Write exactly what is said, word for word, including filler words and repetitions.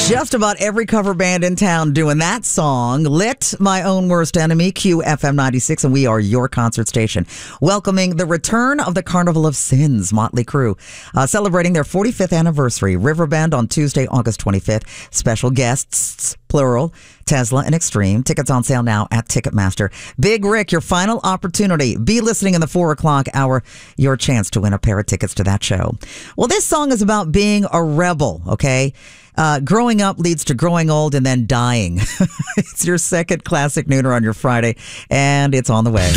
Just about every cover band in town doing that song. Lit, My Own Worst Enemy, Q F M ninety-six, and we are your concert station. Welcoming the return of the Carnival of Sins, Motley Crue, uh, celebrating their forty-fifth anniversary. Riverbend on Tuesday, August twenty-fifth. Special guests, plural, Tesla and Extreme. Tickets on sale now at Ticketmaster. Big Rick, your final opportunity. Be listening in the four o'clock hour. Your chance to win a pair of tickets to that show. Well, this song is about being a rebel, okay? Uh, growing up leads to growing old and then dying. It's your second classic nooner on your Friday, and it's on the way.